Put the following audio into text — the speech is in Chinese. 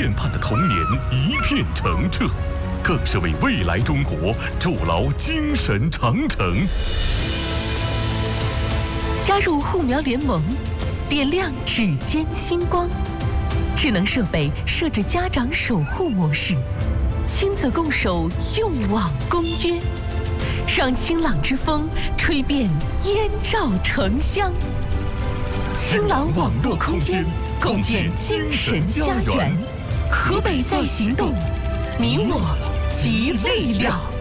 恋盼的童年一片澄澈，更是为未来中国筑牢精神长城。 加入护苗联盟，点亮指尖星光。智能设备设置家长守护模式，亲子共守用网公约，让清朗之风吹遍燕赵城乡。清朗网络空间，共建精神家园。河北在行动，你我集力量。